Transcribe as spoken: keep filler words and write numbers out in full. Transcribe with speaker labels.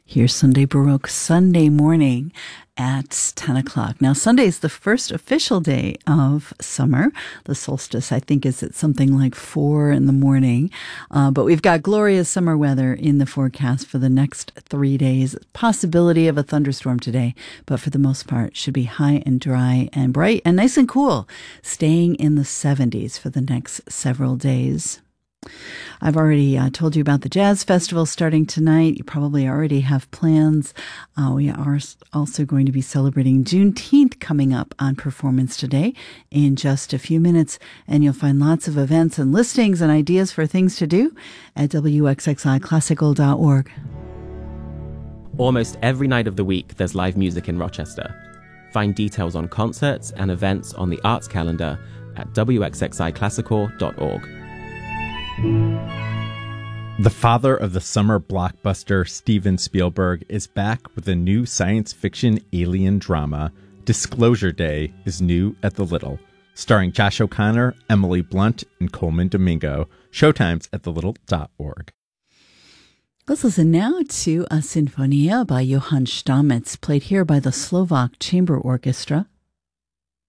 Speaker 1: Here's Sunday Baroque Sunday morning at ten o'clock. Now, Sunday is the first official day of summer. The solstice, I think, is at something like four in the morning. Uh, but we've got glorious summer weather in the forecast for the next three days. Possibility of a thunderstorm today, but for the most part, should be high and dry and bright and nice and cool, staying in the seventies for the next several days. I've already uh, told you about the Jazz Festival starting tonight. You probably already have plans. Uh, we are also going to be celebrating Juneteenth coming up on Performance Today in just a few minutes. And you'll find lots of events and listings and ideas for things to do at W X X I classical dot org.
Speaker 2: Almost every night of the week, there's live music in Rochester. Find details on concerts and events on the arts calendar at W X X I classical dot org.
Speaker 3: The father of the summer blockbuster, Steven Spielberg, is back with a new science fiction alien drama. Disclosure Day is new at the Little, starring Josh O'Connor, Emily Blunt, and Coleman Domingo. Showtimes at the little dot org.
Speaker 1: Let's listen now to a Sinfonia by Johann Stamitz, played here by the Slovak Chamber Orchestra.